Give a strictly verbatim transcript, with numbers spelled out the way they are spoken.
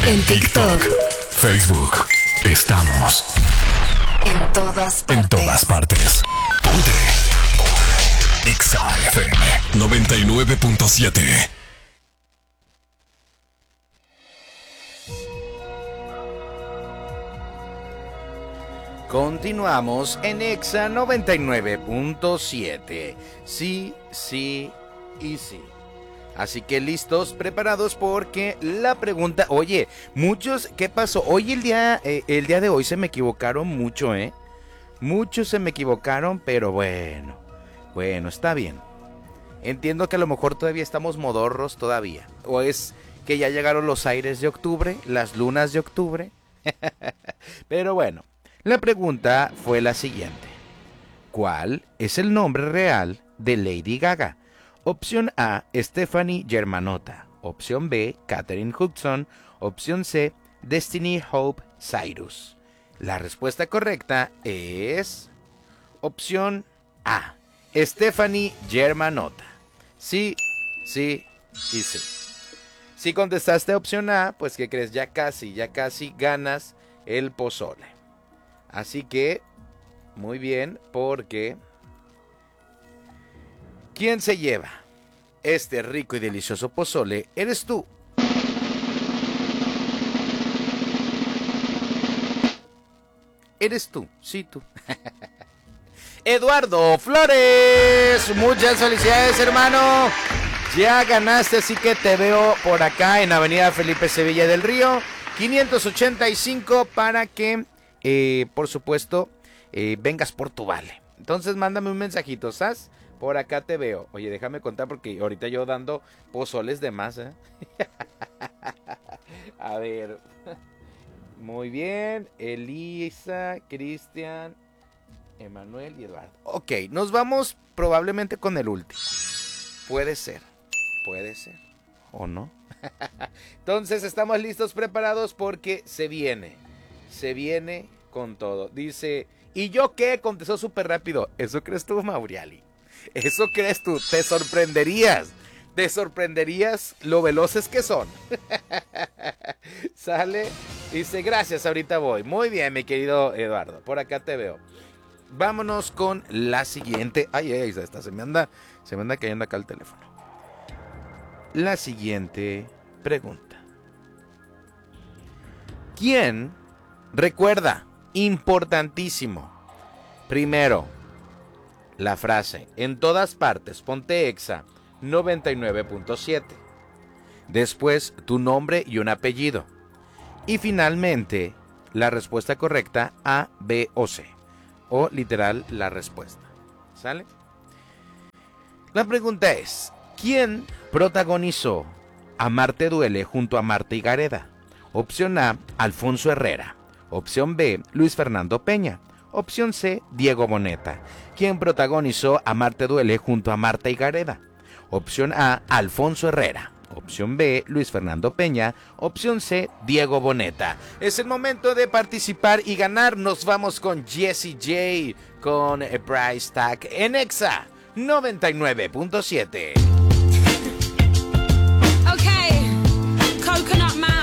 En TikTok, Facebook. Estamos en todas partes. en todas partes. Ponte Exa F M noventa y nueve punto siete. Continuamos en Exa noventa y nueve punto siete. Sí, sí y sí. Así que listos, preparados porque la pregunta... Oye, muchos, ¿qué pasó? Hoy el día, eh, el día de hoy se me equivocaron mucho, ¿eh? Muchos se me equivocaron, pero bueno. Bueno, está bien. Entiendo que a lo mejor todavía estamos modorros todavía. O es que ya llegaron los aires de octubre, las lunas de octubre. Pero bueno, la pregunta fue la siguiente. ¿Cuál es el nombre real de Lady Gaga? Opción A, Stephanie Germanotta. Opción B, Katherine Hudson. Opción C, Destiny Hope Cyrus. La respuesta correcta es... Opción A, Stephanie Germanotta. Sí, sí y sí. Si contestaste opción A, pues ¿qué crees? Ya casi, ya casi ganas el pozole. Así que, muy bien, porque... ¿quién se lleva este rico y delicioso pozole? Eres tú. Eres tú, sí tú. Eduardo Flores, muchas felicidades, hermano. Ya ganaste, así que te veo por acá en Avenida Felipe Sevilla del Río, quinientos ochenta y cinco, para que, eh, por supuesto, eh, vengas por tu vale. Entonces mándame un mensajito, ¿sabes? Por acá te veo. Oye, déjame contar porque ahorita yo dando pozoles de más, ¿eh? A ver. Muy bien. Elisa, Cristian, Emanuel y Eduardo. Ok, nos vamos probablemente con el último. Puede ser. Puede ser. ¿O no? Entonces estamos listos, preparados porque se viene. Se viene con todo. Dice, ¿y yo qué? Contestó súper rápido. ¿Eso crees tú, Mauriali? ¿Eso crees tú? Te sorprenderías. Te sorprenderías lo veloces que son. Sale. Dice, gracias, ahorita voy. Muy bien, mi querido Eduardo. Por acá te veo. Vámonos con la siguiente. Ay, ay, esta se me anda, se me anda cayendo acá el teléfono. La siguiente pregunta. ¿Quién recuerda? Importantísimo. Primero, la frase, en todas partes, ponte Exa noventa y nueve punto siete. Después, tu nombre y un apellido. Y finalmente, la respuesta correcta, A, B o C. O literal, la respuesta. ¿Sale? La pregunta es, ¿quién protagonizó Amarte duele junto a Marta y Gareda? Opción A, Alfonso Herrera. Opción B, Luis Fernando Peña. Opción C, Diego Boneta. ¿Quién protagonizó Amarte duele junto a Marta y Gareda? Opción A, Alfonso Herrera. Opción B, Luis Fernando Peña. Opción C, Diego Boneta. Es el momento de participar y ganar. Nos vamos con Jessie J, con Price Tag en Exa noventa y nueve punto siete. Okay, Coconut Man.